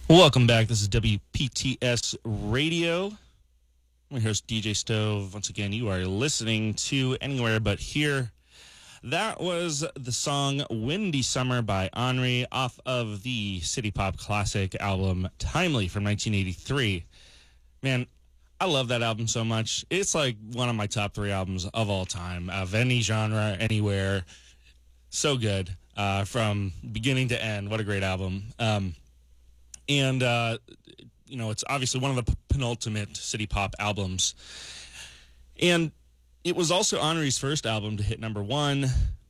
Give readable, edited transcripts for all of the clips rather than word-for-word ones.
Welcome back. This is WPTS Radio. I'm here's DJ Stove. Once again, you are listening to Anywhere But Here. That was the song Windy Summer by Henri off of the City Pop classic album Timely from 1983. Man, I love that album so much. It's like one of my top three albums of all time, of any genre, anywhere. So good from beginning to end. What a great album. And it's obviously one of the penultimate City Pop albums. And it was also Henri's first album to hit number one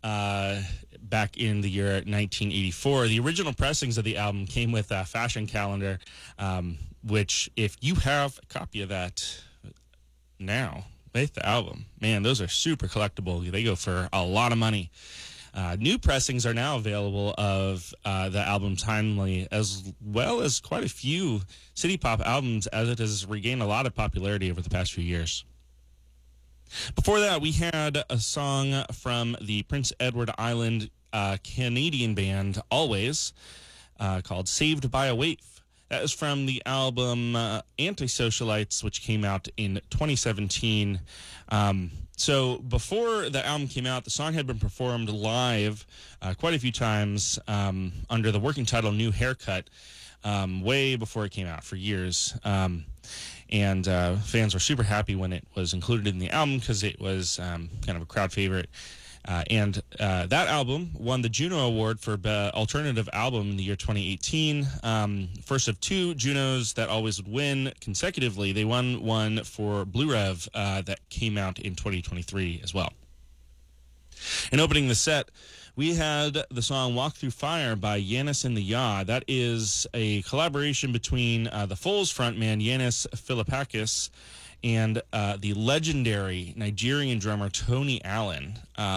back in the year 1984. The original pressings of the album came with a fashion calendar, which if you have a copy of that now, with the album, man, those are super collectible. They go for a lot of money. New pressings are now available of the album Timely, as well as quite a few City Pop albums, as it has regained a lot of popularity over the past few years. Before that, we had a song from the Prince Edward Island Canadian band Always called Saved by a Wave. That is from the album Antisocialites, which came out in 2017. So before the album came out, the song had been performed live quite a few times under the working title New Haircut, way before it came out, for years. And fans were super happy when it was included in the album because it was kind of a crowd favorite. And that album won the Juno Award for Alternative Album in the year 2018. First of two Junos that Always would win consecutively. They won one for Blue Rev that came out in 2023 as well. And opening the set, we had the song Walk Through Fire by Yanis and the Ya. That is a collaboration between the Foals frontman Yanis Philippakis and the legendary Nigerian drummer Tony Allen.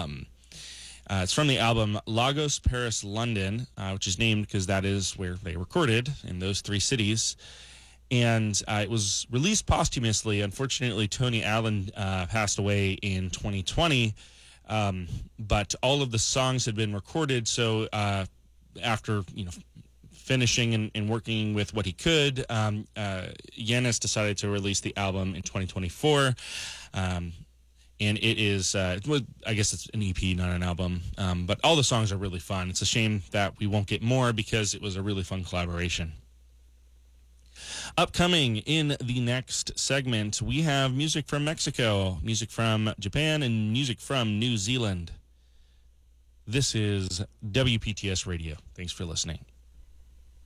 It's from the album Lagos, Paris, London, which is named because that is where they recorded, in those three cities. And it was released posthumously. Unfortunately, Tony Allen passed away in 2020, but all of the songs had been recorded. So after finishing and working with what he could, Yanis decided to release the album in 2024. And it is, I guess it's an EP, not an album. But all the songs are really fun. It's a shame that we won't get more because it was a really fun collaboration. Upcoming in the next segment, we have music from Mexico, music from Japan, and music from New Zealand. This is WPTS Radio. Thanks for listening.